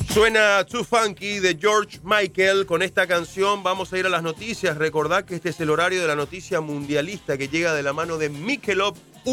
Suena Too Funky de George Michael. Con esta canción vamos a ir a las noticias. Recordad que este es el horario de la noticia mundialista que llega de la mano de Michelob